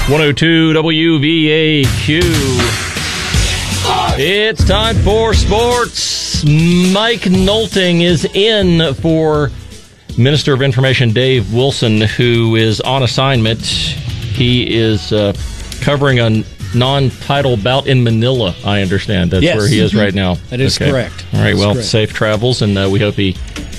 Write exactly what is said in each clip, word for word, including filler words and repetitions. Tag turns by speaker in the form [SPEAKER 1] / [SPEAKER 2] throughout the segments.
[SPEAKER 1] one oh two W V A Q. It's time for sports. Mike Nolting is in for Minister of Information Dave Wilson, who is on assignment. He is uh, covering a non-title bout in Manila, I understand. That's
[SPEAKER 2] yes.
[SPEAKER 1] where he is right now.
[SPEAKER 2] That is
[SPEAKER 1] okay.
[SPEAKER 2] correct.
[SPEAKER 1] All right,
[SPEAKER 2] That's
[SPEAKER 1] well,
[SPEAKER 2] correct.
[SPEAKER 1] safe travels, and uh, we hope he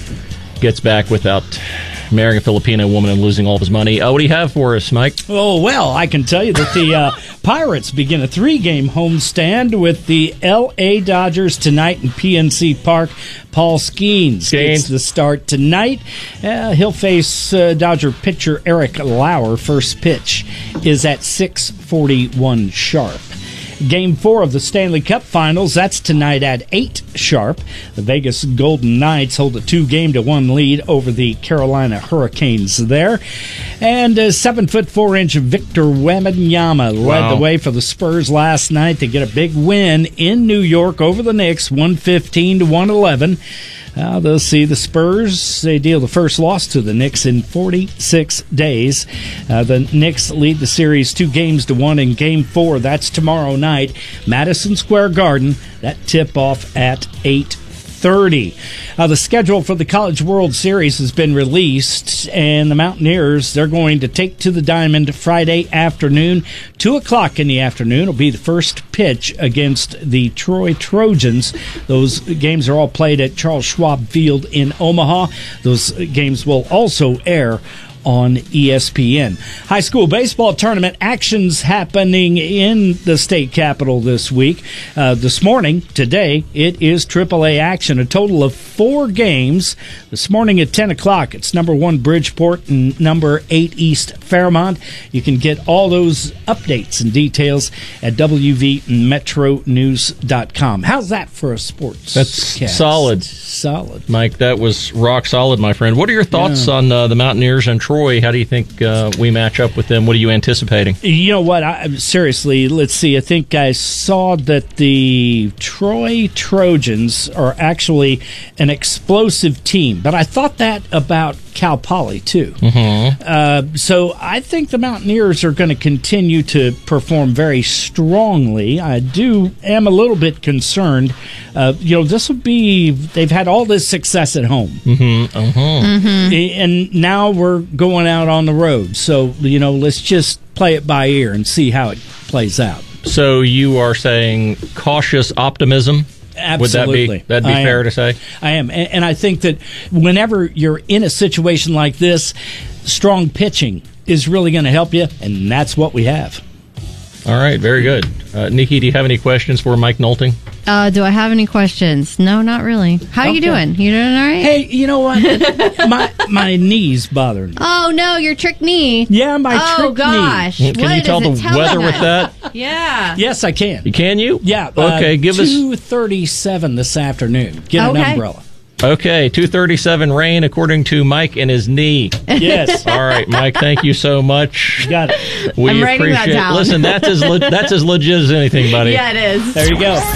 [SPEAKER 1] gets back without marrying a Filipino woman and losing all of his money. Uh, what do you have for us, Mike?
[SPEAKER 2] Oh, well, I can tell you that the uh, Pirates begin a three-game homestand with the L A Dodgers tonight in P N C Park. Paul Skeens gets the start tonight. Uh, he'll face uh, Dodger pitcher Eric Lauer. First pitch is at six forty-one sharp. Game four of the Stanley Cup Finals, that's tonight at eight sharp. The Vegas Golden Knights hold a two-game to one lead over the Carolina Hurricanes there. And uh, seven foot four inch Victor Wembanyama led
[SPEAKER 1] wow.
[SPEAKER 2] the way for the Spurs last night to get a big win in New York over the Knicks, one fifteen to one eleven. Uh, they'll see the Spurs. They deal the first loss to the Knicks in forty-six days. Uh, the Knicks lead the series two games to one in Game Four. That's tomorrow night, Madison Square Garden. That tip-off at eight thirty. Uh, the schedule for the College World Series has been released, and the Mountaineers, they're going to take to the diamond Friday afternoon. two o'clock in the afternoon will be the first pitch against the Troy Trojans. Those games are all played at Charles Schwab Field in Omaha. Those games will also air on E S P N. High school baseball tournament actions happening in the state capitol this week. Uh, this morning, today, it is triple A action. A total of four games. This morning at ten o'clock, it's number one Bridgeport and number eight East Fairmont. You can get all those updates and details at W V metro news dot com. How's that for a sports
[SPEAKER 1] That's
[SPEAKER 2] cast?
[SPEAKER 1] solid.
[SPEAKER 2] Solid.
[SPEAKER 1] Mike, that was rock solid, my friend. What are your thoughts
[SPEAKER 2] Yeah.
[SPEAKER 1] on uh, the Mountaineers and Troy? How do you think uh, we match up with them? What are you anticipating?
[SPEAKER 2] You know what? I, seriously, let's see. I think I saw that the Troy Trojans are actually an explosive team, but I thought that about Cal Poly, too.
[SPEAKER 1] Mm-hmm.
[SPEAKER 2] Uh, so I think the Mountaineers are going to continue to perform very strongly. I do am a little bit concerned. Uh, you know, this will be, they've had all this success at home.
[SPEAKER 1] Mm-hmm. Uh-huh.
[SPEAKER 2] Mm-hmm. And now we're going out on the road. So, you know, let's just play it by ear and see how it plays out.
[SPEAKER 1] So you are saying cautious optimism?
[SPEAKER 2] Absolutely.
[SPEAKER 1] Would that be, that'd be
[SPEAKER 2] I
[SPEAKER 1] fair
[SPEAKER 2] am.
[SPEAKER 1] to say?
[SPEAKER 2] I am. And, and I think that whenever you're in a situation like this, strong pitching is really going to help you, and that's what we have.
[SPEAKER 1] All right, very good. Uh, Nikki, do you have any questions for Mike Nolting?
[SPEAKER 3] Uh, do I have any questions? No, not really. How
[SPEAKER 2] Okay.
[SPEAKER 3] you doing? You doing all right?
[SPEAKER 2] Hey, you know what? my my knee's bothering me.
[SPEAKER 3] Oh, no, your trick knee.
[SPEAKER 2] Yeah, my
[SPEAKER 3] oh,
[SPEAKER 2] trick
[SPEAKER 3] gosh.
[SPEAKER 2] knee.
[SPEAKER 1] Can
[SPEAKER 3] What
[SPEAKER 1] you tell the
[SPEAKER 3] is it telling
[SPEAKER 1] weather with
[SPEAKER 3] us?
[SPEAKER 1] that?
[SPEAKER 3] Yeah.
[SPEAKER 2] Yes, I can.
[SPEAKER 1] Can you?
[SPEAKER 2] Yeah.
[SPEAKER 1] Okay,
[SPEAKER 2] uh,
[SPEAKER 1] give us...
[SPEAKER 2] two thirty-seven this afternoon. Get
[SPEAKER 3] Okay.
[SPEAKER 2] an umbrella.
[SPEAKER 1] Okay, two thirty-seven rain according to Mike and his knee.
[SPEAKER 2] Yes.
[SPEAKER 1] All right, Mike, thank you so much.
[SPEAKER 2] Got it.
[SPEAKER 1] We
[SPEAKER 3] I'm writing that
[SPEAKER 1] appreciate
[SPEAKER 3] down.
[SPEAKER 1] Listen, that's as le- that's as legit as anything, buddy.
[SPEAKER 3] Yeah, it is.
[SPEAKER 2] There you go.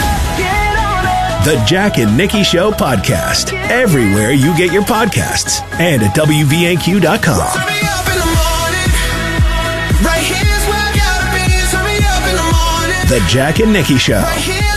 [SPEAKER 4] The Jack and Nikki Show podcast. Everywhere you get your podcasts. And at W V A Q dot com. The Jack and Nikki Show.